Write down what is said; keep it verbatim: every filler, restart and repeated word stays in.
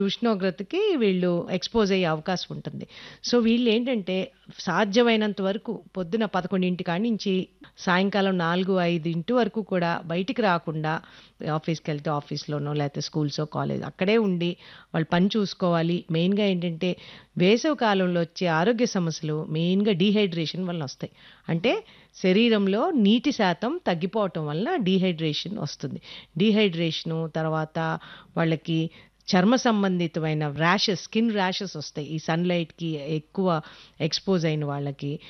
ఉష్ణోగ్రతకి వీళ్ళు ఎక్స్‌పోజ్ అయ్యే అవకాశం ఉంటుంది. సో, వీళ్ళేంటంటే సాధ్యమైనంత వరకు పొద్దున పదకొండు కాడ్నించి సాయంకాలం నాలుగు, ఐదు వరకు కూడా బయటికి రాకుండా ఆఫీస్‌కెళ్తే ఆఫీస్‌లోనో లేతే స్కూల్సో, కాలేజ్ అక్కడే ఉండి వాళ్ళు పని చూసుకోవాలి. మెయిన్‌గా ఏంటంటే వేసవి కాలంలో వచ్చే ఆరోగ్య సమస్యలు మెయిన్‌గా డీహైడ్రేషన్ వలన వస్తాయి. అంటే శరీరంలో నీటి శాతం తగ్గిపోవటం వలన డీహైడ్రేషన్ వస్తుంది. డీహైడ్రేషను తర్వాత వాళ్ళకి చర్మ సంబంధితమైన ర్యాషెస్, స్కిన్ ర్యాషెస్ వస్తాయి. ఈ సన్‌లైట్‌కి ఎక్కువ ఎక్స్‌పోజ్ అయిన వాళ్ళకి.